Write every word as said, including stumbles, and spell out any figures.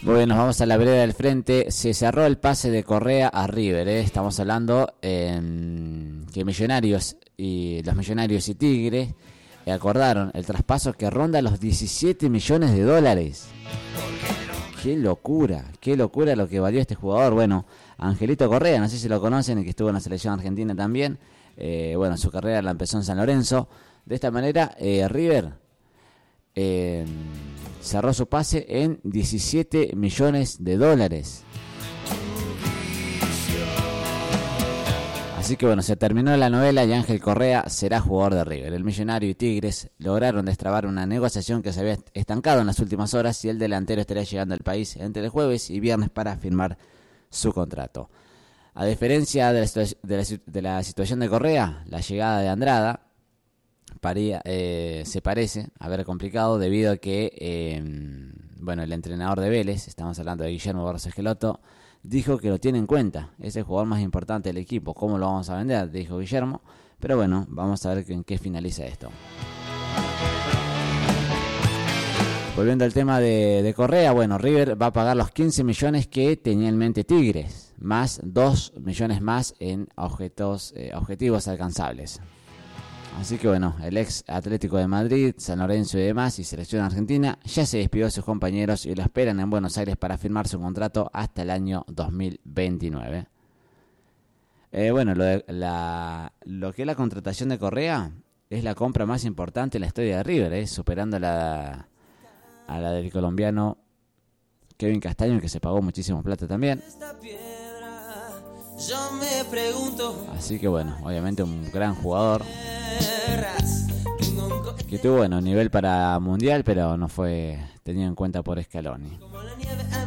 Bueno, nos vamos a la vereda del frente. Se cerró el pase de Correa a River, ¿eh? Estamos hablando eh, que Millonarios y los Millonarios y Tigre eh, acordaron el traspaso que ronda los diecisiete millones de dólares. Qué locura, qué locura lo que valió este jugador. Bueno, Angelito Correa, no sé si lo conocen, el que estuvo en la selección argentina también. Eh, bueno, su carrera la empezó en San Lorenzo. De esta manera, eh, River eh, cerró su pase en diecisiete millones de dólares. Así que bueno, se terminó la novela y Ángel Correa será jugador de River. El Millonario y Tigres lograron destrabar una negociación que se había estancado en las últimas horas y el delantero estaría llegando al país entre el jueves y viernes para firmar su contrato. A diferencia de la, de la, de la situación de Correa, la llegada de Andrada paría, eh, se parece haber complicado debido a que eh, bueno, el entrenador de Vélez, estamos hablando de Guillermo Barros Esqueloto, dijo que lo tiene en cuenta, es el jugador más importante del equipo. ¿Cómo lo vamos a vender?, dijo Guillermo. Pero bueno, vamos a ver en qué finaliza esto. Volviendo al tema de, de Correa, bueno, River va a pagar los quince millones que tenía en mente Tigres, más dos millones más en objetos, eh, objetivos alcanzables. Así que bueno, el ex Atlético de Madrid, San Lorenzo y demás, y selección argentina, ya se despidió de sus compañeros y lo esperan en Buenos Aires para firmar su contrato hasta el año dos mil veintinueve. Eh, bueno, lo, de, la, lo que es la contratación de Correa es la compra más importante en la historia de River, eh, superando a la, a la del colombiano Kevin Castaño, que se pagó muchísimo plata también. Así que bueno, obviamente un gran jugador que tuvo bueno nivel para mundial, pero no fue tenido en cuenta por Scaloni.